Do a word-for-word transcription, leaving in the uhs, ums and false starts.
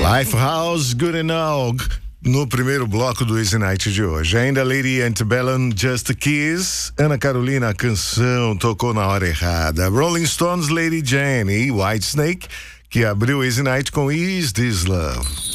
Lifehouse, Good and All, no primeiro bloco do Easy Night de hoje. Ainda Lady Antebellum, Just a Kiss. Ana Carolina, a canção tocou na hora errada. Rolling Stones, Lady Jane e Whitesnake, que abriu o Easy Night com Is This Love.